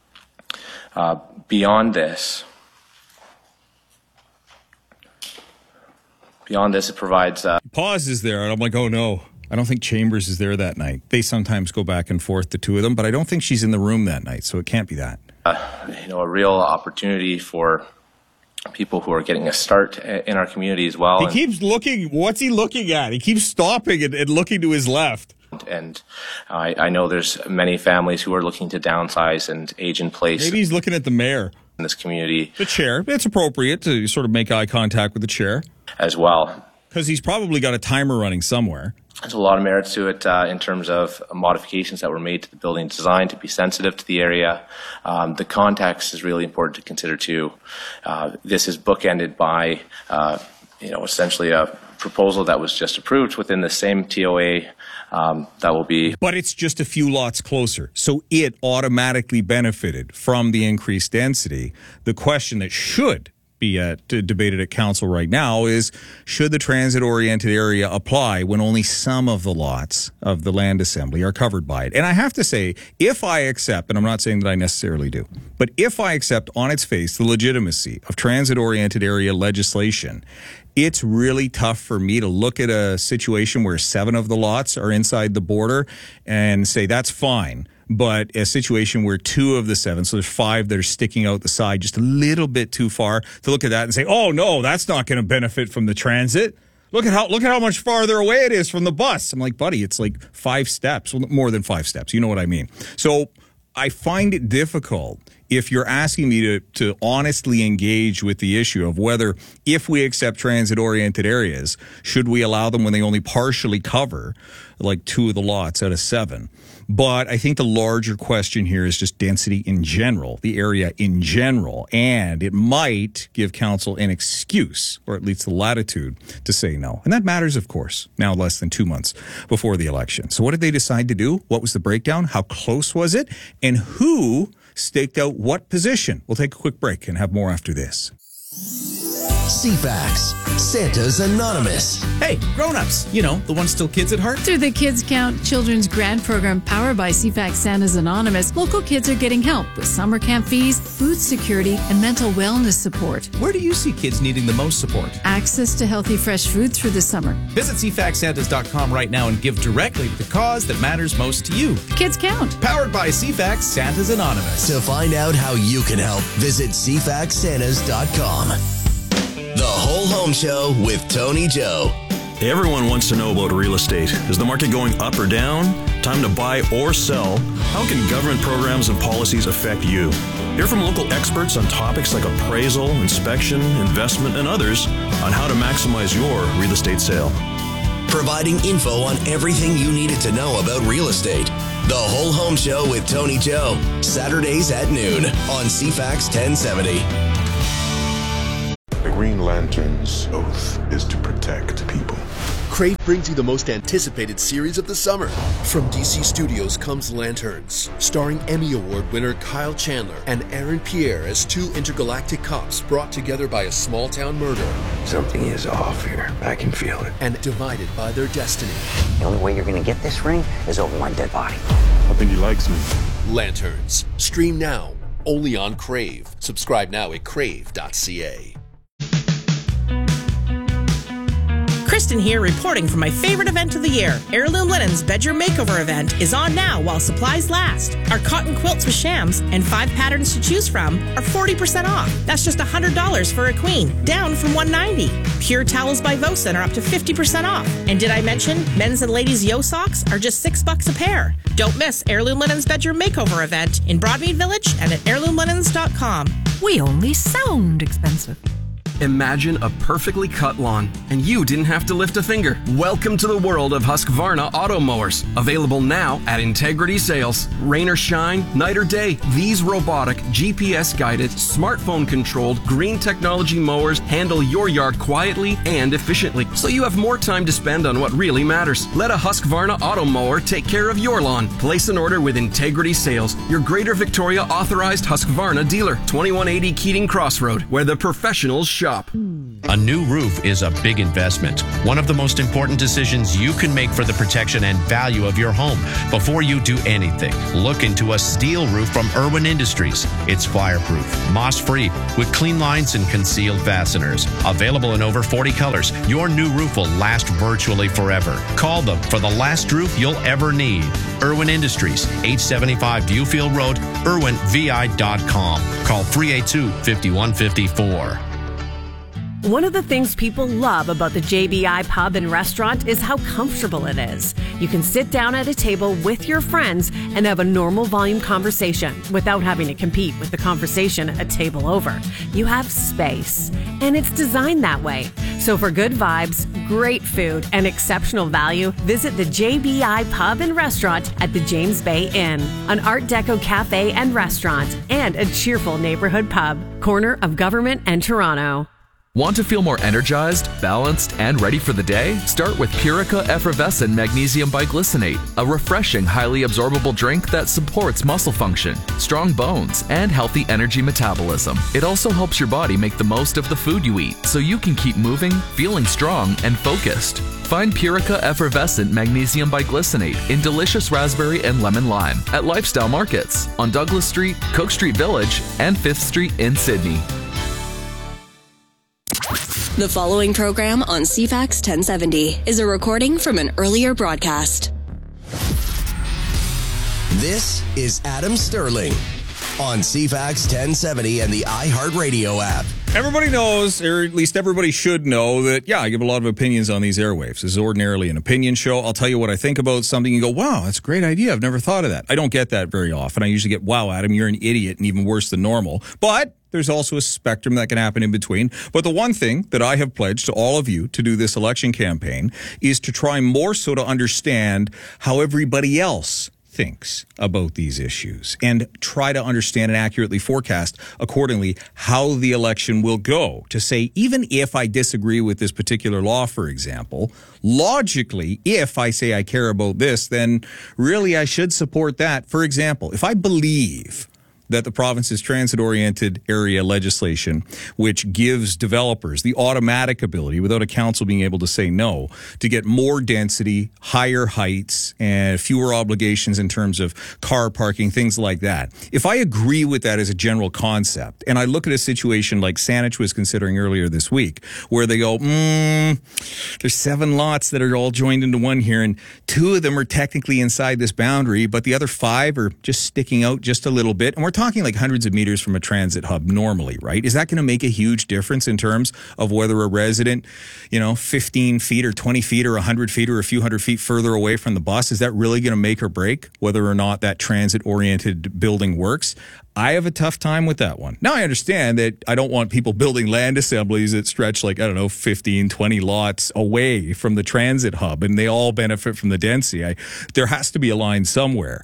Speaker 15: Uh, beyond this, Beyond this, it provides... Uh,
Speaker 11: Pauses there, and I'm like, oh no. I don't think Chambers is there that night. They sometimes go back and forth, the two of them, but I don't think she's in the room that night, so it can't be that.
Speaker 15: Uh, you know, a real opportunity for people who are getting a start in our community as well.
Speaker 11: He
Speaker 15: and,
Speaker 11: keeps looking. What's he looking at? He keeps stopping and, and looking to his left.
Speaker 15: And I, I know there's many families who are looking to downsize and age in place.
Speaker 11: Maybe he's looking at the mayor.
Speaker 15: In this community.
Speaker 11: The chair. It's appropriate to sort of make eye contact with the chair.
Speaker 15: As well.
Speaker 11: Because he's probably got a timer running somewhere.
Speaker 15: There's a lot of merits to it uh, in terms of modifications that were made to the building design to be sensitive to the area. Um, the context is really important to consider too. Uh, this is bookended by, uh, you know, essentially a proposal that was just approved within the same T O A. Um, that will be.
Speaker 11: But it's just a few lots closer. So it automatically benefited from the increased density. The question that should be uh, debated at council right now is, should the transit-oriented area apply when only some of the lots of the land assembly are covered by it? And I have to say, if I accept, and I'm not saying that I necessarily do, but if I accept on its face the legitimacy of transit-oriented area legislation, it's really tough for me to look at a situation where seven of the lots are inside the border and say that's fine. But a situation where two of the seven, so there's five that are sticking out the side just a little bit too far, to look at that and say, oh no, that's not going to benefit from the transit. Look at how look at how much farther away it is from the bus. I'm like, buddy, it's like five steps, well, more than five steps. You know what I mean? So I find it difficult if you're asking me to, to honestly engage with the issue of whether, if we accept transit-oriented areas, should we allow them when they only partially cover like two of the lots out of seven. But I think the larger question here is just density in general, the area in general, and it might give council an excuse, or at least the latitude, to say no. And that matters, of course, now less than two months before the election. So what did they decide to do? What was the breakdown? How close was it? And who staked out what position? We'll take a quick break and have more after this.
Speaker 10: C FAX, Santa's Anonymous.
Speaker 3: Hey, grown-ups, you know, the ones still kids at heart.
Speaker 4: Through the Kids Count Children's Grant Program powered by C FAX Santa's Anonymous, local kids are getting help with summer camp fees, food security, and mental wellness support.
Speaker 3: Where do you see kids needing the most support?
Speaker 4: Access to healthy, fresh food through the summer.
Speaker 3: Visit C FAX Santas dot com right now and give directly to the cause that matters most to you.
Speaker 4: Kids Count.
Speaker 3: Powered by C FAX Santa's Anonymous.
Speaker 10: To find out how you can help, visit C FAX Santas dot com. The Whole Home Show with Tony Joe.
Speaker 5: Everyone wants to know about real estate. Is the market going up or down? Time to buy or sell? How can government programs and policies affect you? Hear from local experts on topics like appraisal, inspection, investment, and others on how to maximize your real estate sale.
Speaker 10: Providing info on everything you needed to know about real estate. The Whole Home Show with Tony Joe. Saturdays at noon on C FAX ten seventy.
Speaker 16: The Green Lantern's oath is to protect people.
Speaker 17: Crave brings you the most anticipated series of the summer. From D C Studios comes Lanterns, starring Emmy Award winner Kyle Chandler and Aaron Pierre as two intergalactic cops brought together by a small-town murder.
Speaker 18: Something is off here. I can feel it.
Speaker 17: And divided by their destiny.
Speaker 18: The only way you're going to get this ring is over my dead body.
Speaker 16: I think he likes me.
Speaker 17: Lanterns. Stream now. Only on Crave. Subscribe now at crave dot c a.
Speaker 6: Kristen here, reporting for my favorite event of the year. Heirloom Linen's Bedroom Makeover event is on now while supplies last. Our cotton quilts with shams and five patterns to choose from are forty percent off. That's just one hundred dollars for a queen, down from one hundred ninety dollars. Pure towels by Vosen are up to fifty percent off. And did I mention men's and ladies' yo socks are just six bucks a pair? Don't miss Heirloom Linen's Bedroom Makeover event in Broadmead Village and at heirloom linens dot com.
Speaker 7: We only sound expensive.
Speaker 8: Imagine a perfectly cut lawn, and you didn't have to lift a finger. Welcome to the world of Husqvarna auto mowers. Available now at Integrity Sales. Rain or shine, night or day, these robotic, G P S-guided, smartphone-controlled, green technology mowers handle your yard quietly and efficiently, so you have more time to spend on what really matters. Let a Husqvarna auto mower take care of your lawn. Place an order with Integrity Sales, your Greater Victoria authorized Husqvarna dealer. twenty-one eighty Keating Crossroad, where the professionals shop.
Speaker 13: A new roof is a big investment, one of the most important decisions you can make for the protection and value of your home. Before you do anything, look into a steel roof from Irwin Industries. It's fireproof, moss-free, with clean lines and concealed fasteners. Available in over forty colors, your new roof will last virtually forever. Call them for the last roof you'll ever need. Irwin Industries, eight seventy-five Viewfield Road, irwin v i dot com. Call three eight two, five one five four.
Speaker 14: One of the things people love about the J B I Pub and Restaurant is how comfortable it is. You can sit down at a table with your friends and have a normal volume conversation without having to compete with the conversation a table over. You have space, and it's designed that way. So for good vibes, great food, and exceptional value, visit the J B I Pub and Restaurant at the James Bay Inn, an Art Deco cafe and restaurant, and a cheerful neighborhood pub, corner of Government and Toronto.
Speaker 27: Want to feel more energized, balanced, and ready for the day? Start with Purica Effervescent Magnesium Biglycinate, a refreshing, highly absorbable drink that supports muscle function, strong bones, and healthy energy metabolism. It also helps your body make the most of the food you eat, so you can keep moving, feeling strong, and focused. Find Purica Effervescent Magnesium Biglycinate in delicious raspberry and lemon lime at Lifestyle Markets on Douglas Street, Cook Street Village, and fifth Street in Sydney.
Speaker 9: The following program on C FAX ten seventy is a recording from an earlier broadcast.
Speaker 10: This is Adam Sterling on C FAX ten seventy and the iHeartRadio app.
Speaker 11: Everybody knows, or at least everybody should know, that, yeah, I give a lot of opinions on these airwaves. This is ordinarily an opinion show. I'll tell you what I think about something. You go, wow, that's a great idea. I've never thought of that. I don't get that very often. I usually get, wow, Adam, you're an idiot, and even worse than normal. But there's also a spectrum that can happen in between. But the one thing that I have pledged to all of you to do this election campaign is to try more so to understand how everybody else thinks about these issues and try to understand and accurately forecast accordingly how the election will go. To say, even if I disagree with this particular law, for example, logically, if I say I care about this, then really I should support that. For example, if I believe that the province's transit-oriented area legislation, which gives developers the automatic ability, without a council being able to say no, to get more density, higher heights, and fewer obligations in terms of car parking, things like that. If I agree with that as a general concept, and I look at a situation like Saanich was considering earlier this week, where they go, mm, there's seven lots that are all joined into one here, and two of them are technically inside this boundary, but the other five are just sticking out just a little bit, and we're talking like hundreds of meters from a transit hub normally, right? Is that going to make a huge difference in terms of whether a resident, you know, fifteen feet or twenty feet or one hundred feet or a few hundred feet further away from the bus, is that really going to make or break whether or not that transit-oriented building works? I have a tough time with that one. Now, I understand that I don't want people building land assemblies that stretch like, I don't know, fifteen, twenty lots away from the transit hub, and they all benefit from the density. I, there has to be a line somewhere.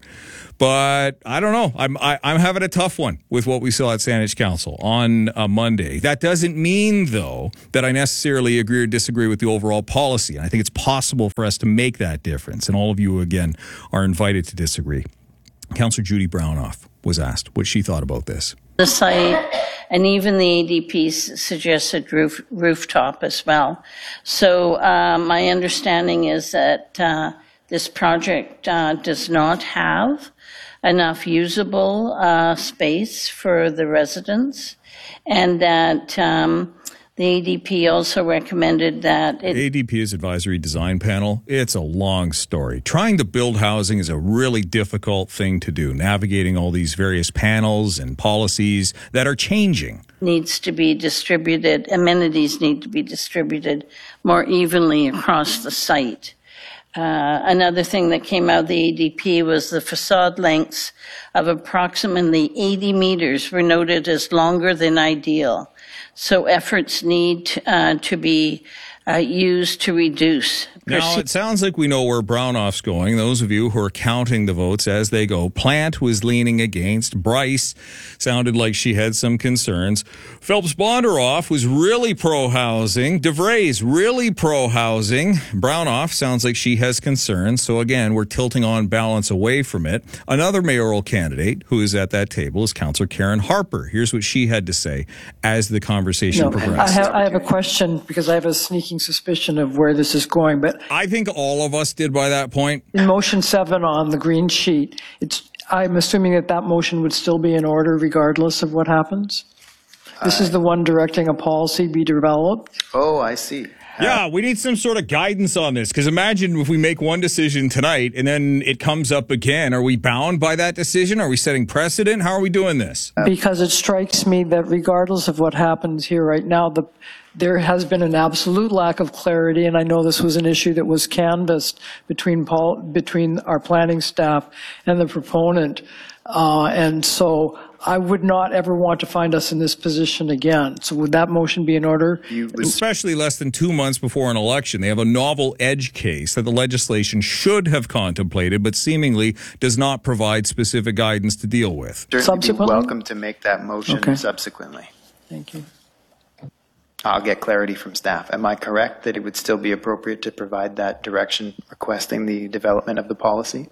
Speaker 11: But I don't know. I'm I, I'm having a tough one with what we saw at Saanich Council on uh, Monday. That doesn't mean, though, that I necessarily agree or disagree with the overall policy. And I think it's possible for us to make that difference. And all of you, again, are invited to disagree. Councillor Judy Brownoff was asked what she thought about this.
Speaker 12: The site, and even the A D P suggested roof, rooftop as well. So uh, my understanding is that uh, this project uh, does not have enough usable uh, space for the residents, and that um, the A D P also recommended that it...
Speaker 11: A D P's advisory design panel, it's a long story. Trying to build housing is a really difficult thing to do, navigating all these various panels and policies that are changing.
Speaker 12: Needs to be distributed, amenities need to be distributed more evenly across the site. Uh, another thing that came out of the A D P was the facade lengths of approximately eighty meters were noted as longer than ideal. So efforts need uh, to be uh, used to reduce.
Speaker 11: Now, it sounds like we know where Brownoff's going. Those of you who are counting the votes as they go. Plant was leaning against. Bryce sounded like she had some concerns. Phelps-Bondaroff was really pro-housing. DeVray's really pro-housing. Brownoff sounds like she has concerns. So, again, we're tilting on balance away from it. Another mayoral candidate who is at that table is Councillor Karen Harper. Here's what she had to say as the conversation
Speaker 19: no,
Speaker 11: progressed.
Speaker 19: I have, I have a question because I have a sneaking suspicion of where this is going, but
Speaker 11: I think all of us did by that point.
Speaker 19: In motion seven on the green sheet, it's, I'm assuming that that motion would still be in order regardless of what happens? This uh, is the one directing a policy be developed?
Speaker 20: Oh, I see.
Speaker 11: Yeah, we need some sort of guidance on this, because imagine if we make one decision tonight and then it comes up again. Are we bound by that decision? Are we setting precedent? How are we doing this?
Speaker 19: Because it strikes me that regardless of what happens here right now, the there has been an absolute lack of clarity, and I know this was an issue that was canvassed between Paul, between our planning staff and the proponent, uh, and so I would not ever want to find us in this position again. So would that motion be in order?
Speaker 11: Especially less than two months before an election. They have a novel edge case that the legislation should have contemplated, but seemingly does not provide specific guidance to deal with.
Speaker 20: Certainly be welcome to make that motion okay. subsequently.
Speaker 19: Thank you.
Speaker 20: I'll get clarity from staff. Am I correct that it would still be appropriate to provide that direction requesting the development of the policy?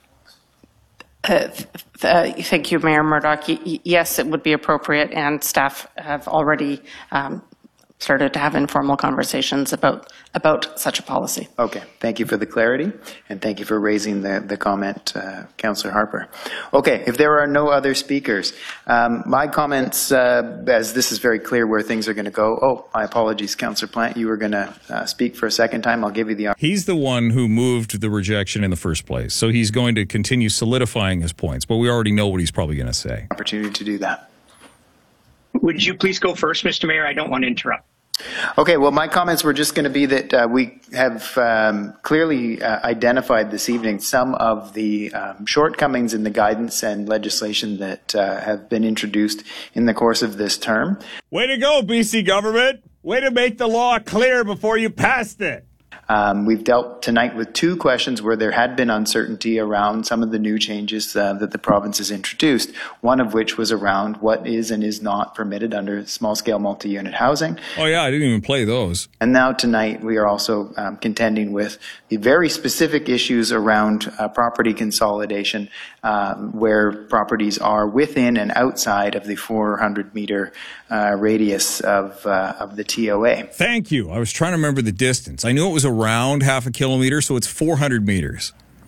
Speaker 21: Uh, th- th- thank you, Mayor Murdoch. Y- yes, it would be appropriate, and staff have already um, started to have informal conversations about about such a policy.
Speaker 20: Okay, thank you for the clarity, and thank you for raising the, the comment, uh, Councillor Harper. Okay, if there are no other speakers, um, my comments, uh, as this is very clear where things are going to go. Oh, my apologies, Councillor Plant, you were going to uh, speak for a second time. I'll give you the opportunity.
Speaker 11: He's the one who moved the rejection in the first place, so he's going to continue solidifying his points, but we already know what he's probably going to say.
Speaker 20: Opportunity to do that.
Speaker 22: Would you please go first, Mister Mayor? I don't want to interrupt.
Speaker 20: Okay, well, my comments were just going to be that uh, we have um, clearly uh, identified this evening some of the um, shortcomings in the guidance and legislation that uh, have been introduced in the course of this term.
Speaker 11: Way to go, B C government! Way to make the law clear before you passed it!
Speaker 20: Um, we've dealt tonight with two questions where there had been uncertainty around some of the new changes uh, that the province has introduced, one of which was around what is and is not permitted under small-scale multi-unit housing.
Speaker 11: Oh, yeah, I didn't even play those.
Speaker 20: And now tonight we are also um, contending with the very specific issues around uh, property consolidation, um, where properties are within and outside of the four hundred meter uh, radius of, uh, of the T O A.
Speaker 11: Thank you. I was trying to remember the distance. I knew it was around half a kilometer, so it's four hundred meters.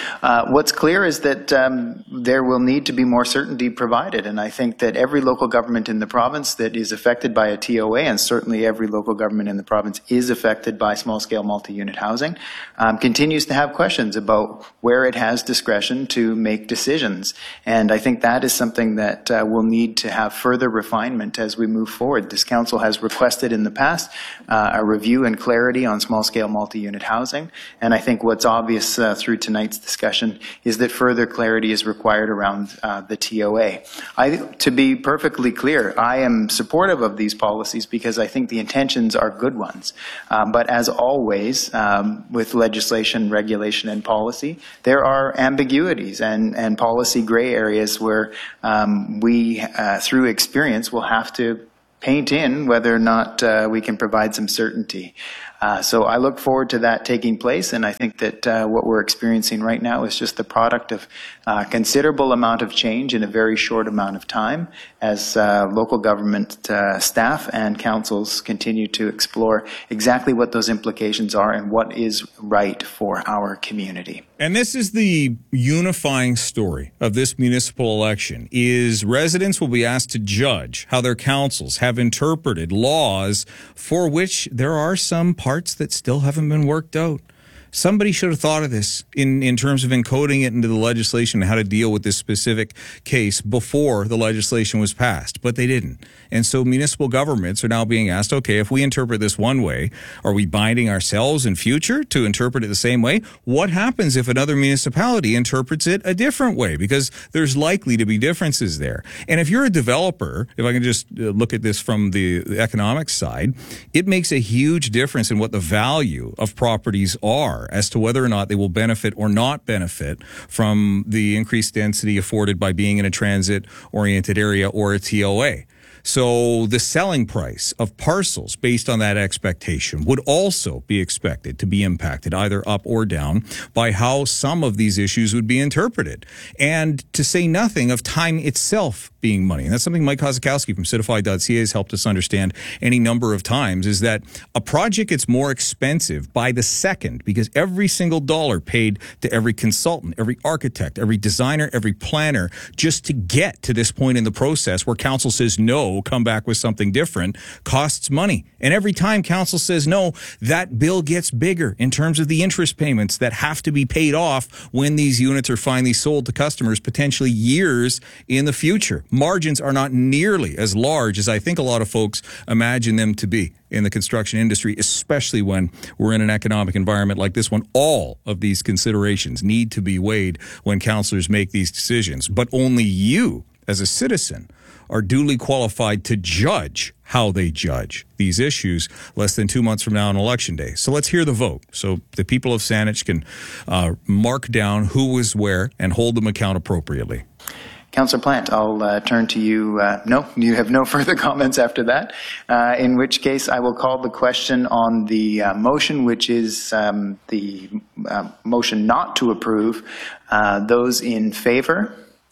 Speaker 20: Uh, what's clear is that um, there will need to be more certainty provided, and I think that every local government in the province that is affected by a T O A, and certainly every local government in the province is affected by small-scale multi-unit housing, um, continues to have questions about where it has discretion to make decisions. And I think that is something that uh, will need to have further refinement as we move forward. This council has requested in the past uh, a review and clarity on small-scale multi-unit housing, and I think what's obvious uh, through tonight's discussion is that further clarity is required around uh, the T O A. I, to be perfectly clear, I am supportive of these policies because I think the intentions are good ones. Um, but as always, um, with legislation, regulation, and policy, there are ambiguities and, and policy gray areas where um, we, uh, through experience, will have to paint in whether or not uh, we can provide some certainty. Uh, so I look forward to that taking place, and I think that uh, what we're experiencing right now is just the product of uh, considerable amount of change in a very short amount of time as uh, local government uh, staff and councils continue to explore exactly what those implications are and what is right for our community.
Speaker 11: And this is the unifying story of this municipal election, is residents will be asked to judge how their councils have interpreted laws for which there are some parts that still haven't been worked out. Somebody should have thought of this in, in terms of encoding it into the legislation and how to deal with this specific case before the legislation was passed, but they didn't. And so municipal governments are now being asked, okay, if we interpret this one way, are we binding ourselves in future to interpret it the same way? What happens if another municipality interprets it a different way? Because there's likely to be differences there. And if you're a developer, if I can just look at this from the, the economic side, it makes a huge difference in what the value of properties are as to whether or not they will benefit or not benefit from the increased density afforded by being in a transit-oriented area or a T O A. So the selling price of parcels based on that expectation would also be expected to be impacted either up or down by how some of these issues would be interpreted. And to say nothing of time itself being money. And that's something Mike Kozakowski from Citify dot C A has helped us understand any number of times, is that a project gets more expensive by the second because every single dollar paid to every consultant, every architect, every designer, every planner, just to get to this point in the process where council says no, come back with something different, costs money. And every time council says no, that bill gets bigger in terms of the interest payments that have to be paid off when these units are finally sold to customers, potentially years in the future. Margins are not nearly as large as I think a lot of folks imagine them to be in the construction industry, especially when we're in an economic environment like this one. All of these considerations need to be weighed when councillors make these decisions. But only you, as a citizen, are duly qualified to judge how they judge these issues less than two months from now on election day. So let's hear the vote so the people of Saanich can uh, mark down who was where and hold them account appropriately.
Speaker 20: Councillor Plant, I'll uh, turn to you. Uh, no, you have no further comments after that, uh, in which case I will call the question on the uh, motion, which is um, the uh, motion not to approve. Uh, those in favor?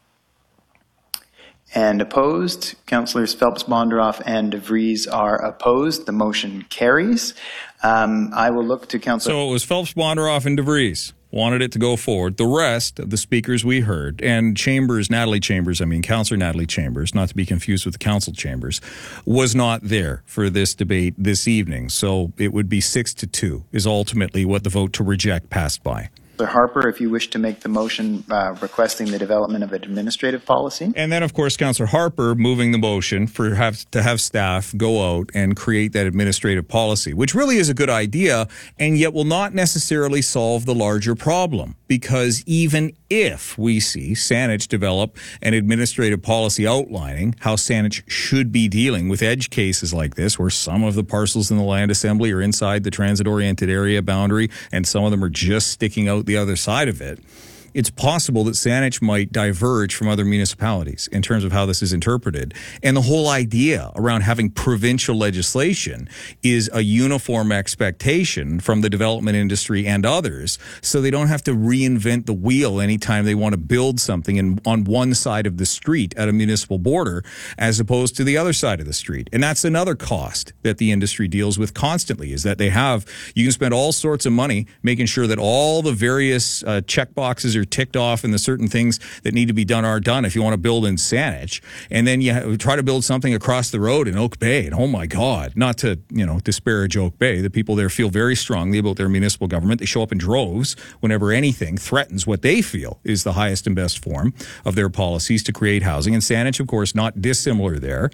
Speaker 20: And opposed? Councillors Phelps, Bondaroff, and DeVries are opposed. The motion carries. Um, I will look to Councillor...
Speaker 11: So it was Phelps, Bondaroff, and DeVries wanted it to go forward. The rest of the speakers we heard, and Chambers, Natalie Chambers, I mean Councillor Natalie Chambers, not to be confused with the Council Chambers, was not there for this debate this evening. So it would be six to two is ultimately what the vote to reject passed by.
Speaker 20: Councillor Harper, if you wish to make the motion uh, requesting the development of an administrative policy.
Speaker 11: And then, of course, Councillor Harper moving the motion for have to have staff go out and create that administrative policy, which really is a good idea and yet will not necessarily solve the larger problem. Because even if we see Saanich develop an administrative policy outlining how Saanich should be dealing with edge cases like this, where some of the parcels in the land assembly are inside the transit-oriented area boundary and some of them are just sticking out the other side of it, it's possible that Saanich might diverge from other municipalities in terms of how this is interpreted. And the whole idea around having provincial legislation is a uniform expectation from the development industry and others, so they don't have to reinvent the wheel anytime they want to build something in, on one side of the street at a municipal border as opposed to the other side of the street. And that's another cost that the industry deals with constantly, is that they have, you can spend all sorts of money making sure that all the various uh, check boxes are are ticked off and the certain things that need to be done are done if you want to build in Saanich. And then you try to build something across the road in Oak Bay. And oh my God, not to, you know, disparage Oak Bay. The people there feel very strongly about their municipal government. They show up in droves whenever anything threatens what they feel is the highest and best form of their policies to create housing. And Saanich, of course, not dissimilar there.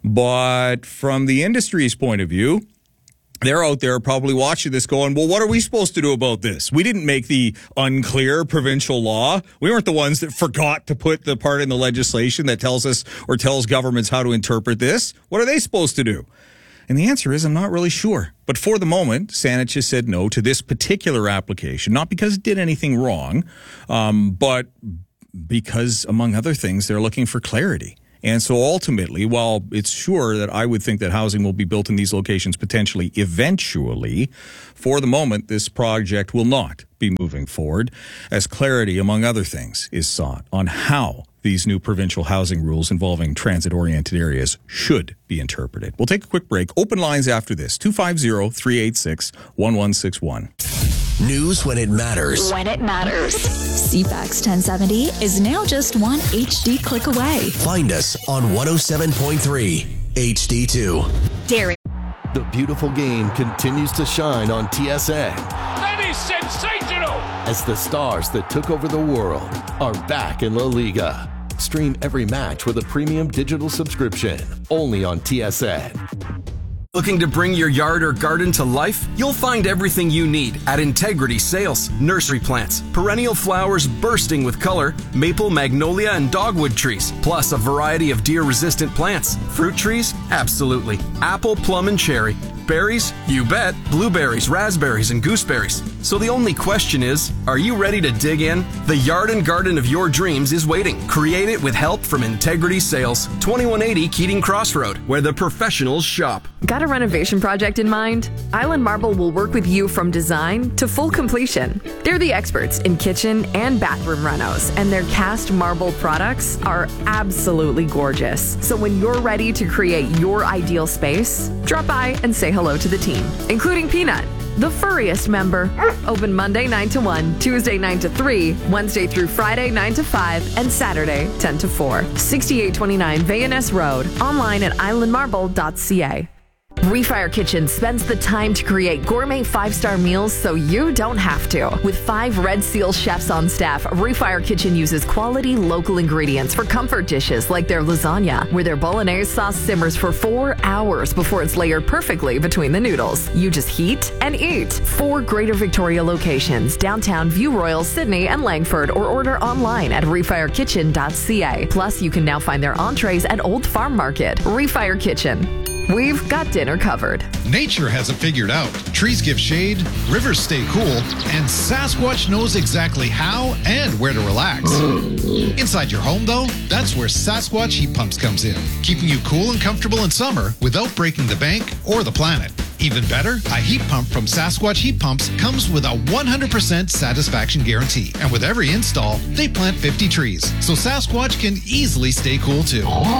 Speaker 11: But from the industry's point of view, they're out there probably watching this going, well, what are we supposed to do about this? We didn't make the unclear provincial law. We weren't the ones that forgot to put the part in the legislation that tells us or tells governments how to interpret this. What are they supposed to do? And the answer is, I'm not really sure. But for the moment, Saanich has said no to this particular application, not because it did anything wrong, um, but because, among other things, they're looking for clarity. And so ultimately, while it's sure that I would think that housing will be built in these locations potentially eventually, for the moment, this project will not be moving forward as clarity, among other things, is sought on how these new provincial housing rules involving transit-oriented areas should be interpreted. We'll take a quick break. Open lines after this, two five zero, three eight six, one one six one.
Speaker 10: News when it matters.
Speaker 1: When it matters. C FAX ten seventy is now just one H D click away.
Speaker 10: Find us on one oh seven point three H D two.
Speaker 1: Dairy.
Speaker 2: The beautiful game continues to shine on T S N.
Speaker 15: That is sensational!
Speaker 2: As the stars that took over the world are back in La Liga. Stream every match with a premium digital subscription only on T S N.
Speaker 8: Looking to bring your yard or garden to life? You'll find everything you need at Integrity Sales. Nursery plants, perennial flowers bursting with color, maple, magnolia, and dogwood trees, plus a variety of deer-resistant plants. Fruit trees? Absolutely. Apple, plum, and cherry. Berries? You bet. Blueberries, raspberries, and gooseberries. So the only question is, are you ready to dig in? The yard and garden of your dreams is waiting. Create it with help from Integrity Sales. twenty-one eighty Keating Crossroad, where the professionals shop.
Speaker 14: Got a renovation project in mind? Island Marble will work with you from design to full completion. They're the experts in kitchen and bathroom renos, and their cast marble products are absolutely gorgeous. So when you're ready to create your ideal space, drop by and say hello to the team, including Peanut, the furriest member. Open Monday nine to one, Tuesday nine to three, Wednesday through Friday nine to five, and Saturday ten to four. sixty-eight twenty-nine V N S Road. Online at island marble dot c a. Refire Kitchen spends the time to create gourmet five-star meals so you don't have to. With five Red Seal chefs on staff, Refire Kitchen uses quality local ingredients for comfort dishes like their lasagna, where their bolognese sauce simmers for four hours before it's layered perfectly between the noodles. You just heat and eat. Four Greater Victoria locations, downtown, View Royal, Sydney, and Langford, or order online at refire kitchen dot c a. Plus, you can now find their entrees at Old Farm Market. Refire Kitchen. We've got dinner covered.
Speaker 23: Nature has it figured out. Trees give shade, rivers stay cool, and Sasquatch knows exactly how and where to relax. Inside your home, though, that's where Sasquatch Heat Pumps comes in, keeping you cool and comfortable in summer without breaking the bank or the planet. Even better, a heat pump from Sasquatch Heat Pumps comes with a one hundred percent satisfaction guarantee. And with every install, they plant fifty trees, so Sasquatch can easily stay cool too.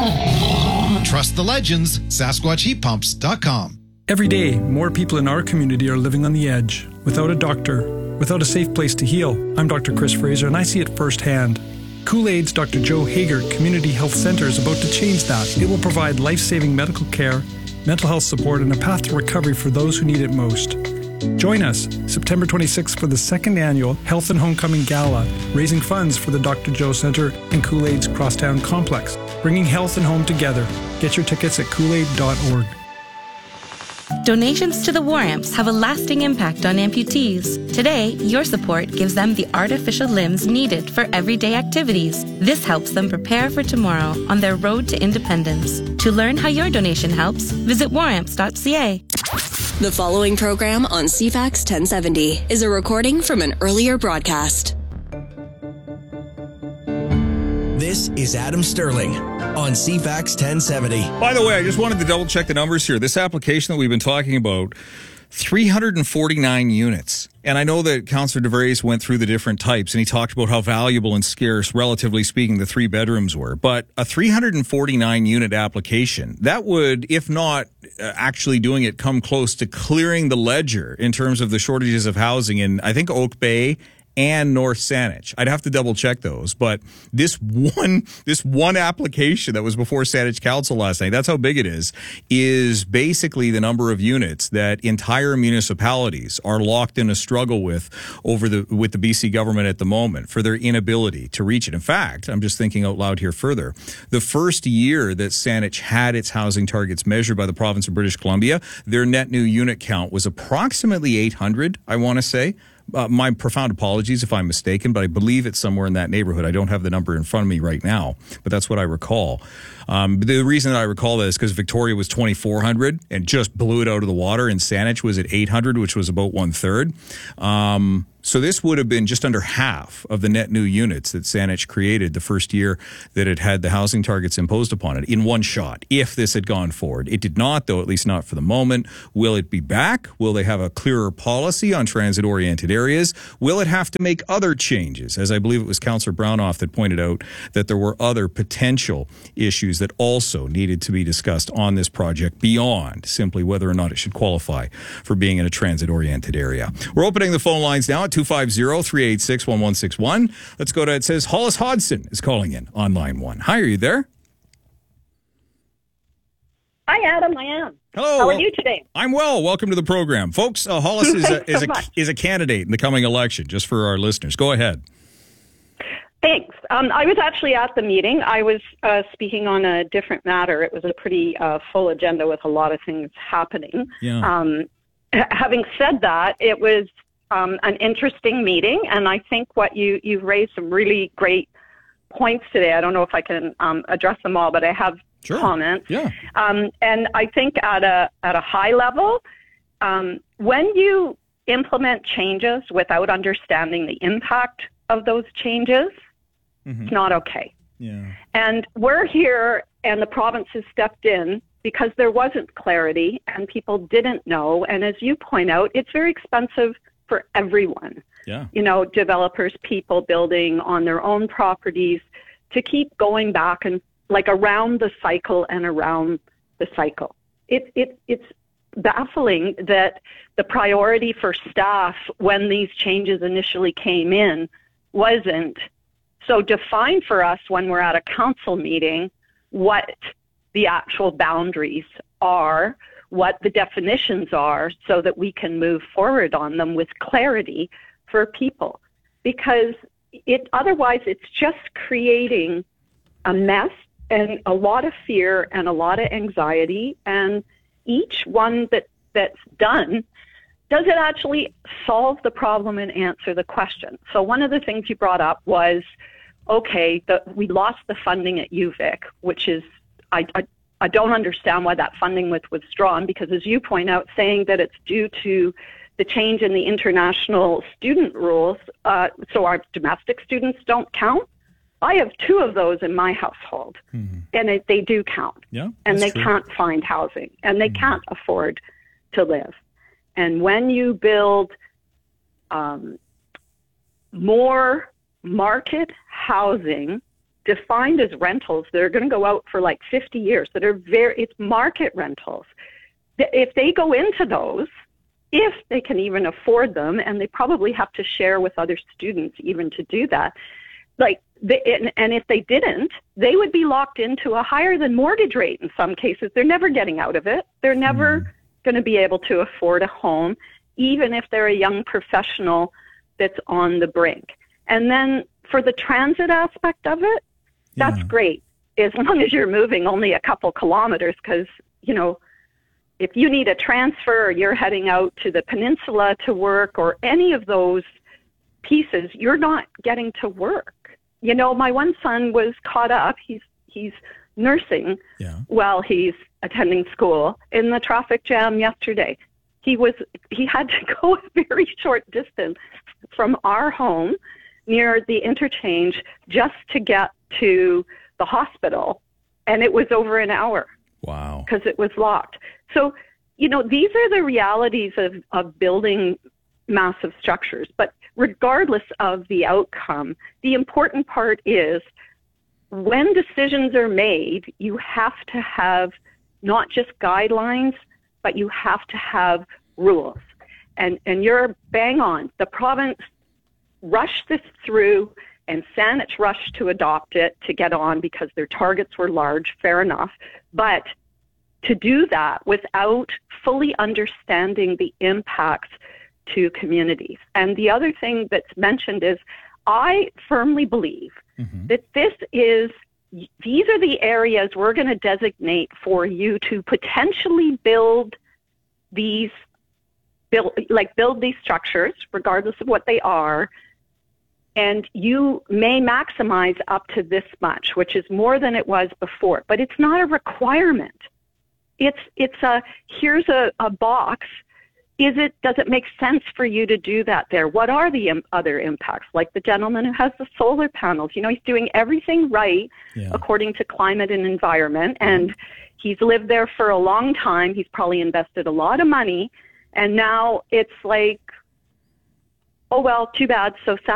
Speaker 23: Trust the legends, Sasquatch Heat Pumps dot com.
Speaker 24: Every day, more people in our community are living on the edge, without a doctor, without a safe place to heal. I'm Doctor Chris Fraser, and I see it firsthand. Kool-Aid's Doctor Joe Hager Community Health Center is about to change that. It will provide life-saving medical care, mental health support, and a path to recovery for those who need it most. Join us September twenty-sixth for the second annual Health and Homecoming Gala, raising funds for the Doctor Joe Center and Kool-Aid's Crosstown Complex, bringing health and home together. Get your tickets at kool aid dot org.
Speaker 25: Donations to the War Amps have a lasting impact on amputees. Today, your support gives them the artificial limbs needed for everyday activities. This helps them prepare for tomorrow on their road to independence. To learn how your donation helps, visit war amps dot c a.
Speaker 9: The following program on C FAX ten seventy is a recording from an earlier broadcast.
Speaker 10: This is Adam Sterling on C FAX ten seventy.
Speaker 11: By the way, I just wanted to double check the numbers here. This application that we've been talking about, three hundred forty-nine units. And I know that Councillor DeVries went through the different types, and he talked about how valuable and scarce, relatively speaking, the three bedrooms were. But a three hundred forty-nine unit application, that would, if not uh, actually doing it, come close to clearing the ledger in terms of the shortages of housing in, I think, Oak Bay and North Saanich. I'd have to double check those, but this one this one application that was before Saanich Council last night, that's how big it is, is basically the number of units that entire municipalities are locked in a struggle with over the with the B C government at the moment for their inability to reach it. In fact, I'm just thinking out loud here further. The first year that Saanich had its housing targets measured by the province of British Columbia, their net new unit count was approximately eight hundred, I want to say. Uh, my profound apologies if I'm mistaken, but I believe it's somewhere in that neighborhood. I don't have the number in front of me right now, but that's what I recall. Um, the reason that I recall that is because Victoria was twenty-four hundred and just blew it out of the water, and Saanich was at eight hundred, which was about one third. Um, so this would have been just under half of the net new units that Saanich created the first year that it had the housing targets imposed upon it in one shot, if this had gone forward. It did not, though, at least not for the moment. Will it be back? Will they have a clearer policy on transit-oriented areas? Will it have to make other changes? As I believe it was Councillor Brownoff that pointed out that there were other potential issues that also needed to be discussed on this project beyond simply whether or not it should qualify for being in a transit-oriented area. We're opening the phone lines now at two five zero, three eight six, one one six one. Let's go to, it says Hollis Hodson is calling in on line one. Hi, are you there?
Speaker 3: Hi, Adam. I am.
Speaker 11: Hello.
Speaker 3: How are you today?
Speaker 11: I'm well. Welcome to the program. Folks, uh, Hollis is, a, is, so a, is a candidate in the coming election, just for our listeners. Go ahead.
Speaker 3: Thanks. Um, I was actually at the meeting. I was uh, speaking on a different matter. It was a pretty uh, full agenda with a lot of things happening.
Speaker 11: Yeah.
Speaker 3: Um, having said that, it was um, an interesting meeting, and I think what you, you've raised some really great points today. I don't know if I can um, address them all, but I have
Speaker 11: sure.
Speaker 3: comments.
Speaker 11: Yeah.
Speaker 3: Um, and I think at a, at a high level, um, when you implement changes without understanding the impact of those changes, mm-hmm. it's not okay.
Speaker 11: Yeah.
Speaker 3: And we're here, and the province has stepped in because there wasn't clarity and people didn't know. And as you point out, it's very expensive for everyone.
Speaker 11: Yeah.
Speaker 3: You know, developers, people building on their own properties, to keep going back and like around the cycle and around the cycle. It, it, it's baffling that the priority for staff when these changes initially came in wasn't so defined for us when we're at a council meeting what the actual boundaries are, what the definitions are, so that we can move forward on them with clarity for people. Because it otherwise it's just creating a mess and a lot of fear and a lot of anxiety, and each one that, that's done, does it actually solve the problem and answer the question? So one of the things you brought up was, okay, the, we lost the funding at U V I C, which is, I, I, I don't understand why that funding was withdrawn, because as you point out, saying that it's due to the change in the international student rules, uh, so our domestic students don't count. I have two of those in my household, mm-hmm. and it, they do count.
Speaker 11: Yeah,
Speaker 3: and they
Speaker 11: true.
Speaker 3: can't find housing, and they mm-hmm. can't afford to live. And when you build um, more market housing defined as rentals that are going to go out for like fifty years, that are very, it's market rentals. If they go into those, if they can even afford them, and they probably have to share with other students even to do that, like, they, and, and if they didn't, they would be locked into a higher than mortgage rate in some cases. They're never getting out of it. They're never mm. going to be able to afford a home, even if they're a young professional that's on the brink. And then for the transit aspect of it, that's yeah. great, as long as you're moving only a couple kilometers, because, you know, if you need a transfer or you're heading out to the peninsula to work or any of those pieces, you're not getting to work. You know, my one son was caught up. He's he's nursing
Speaker 11: yeah.
Speaker 3: while he's attending school in the traffic jam yesterday. He was he had to go a very short distance from our home near the interchange just to get to the hospital, and it was over an hour.
Speaker 11: Wow.
Speaker 3: Because it was locked. So, you know, these are the realities of, of building massive structures. But regardless of the outcome, the important part is when decisions are made, you have to have not just guidelines, but you have to have rules. And, and you're bang on. The province rushed this through, and Saanich rushed to adopt it to get on because their targets were large, fair enough. But to do that without fully understanding the impacts to communities. And the other thing that's mentioned is I firmly believe mm-hmm. that this is, these are the areas we're going to designate for you to potentially build these, build, like build these structures, regardless of what they are. And you may maximize up to this much, which is more than it was before. But it's not a requirement. It's it's a, here's a, a box. Is it, does it make sense for you to do that there? What are the im- other impacts? Like the gentleman who has the solar panels, you know, he's doing everything right yeah. according to climate and environment. And he's lived there for a long time. He's probably invested a lot of money. And now it's like, oh, well, too bad. So sad.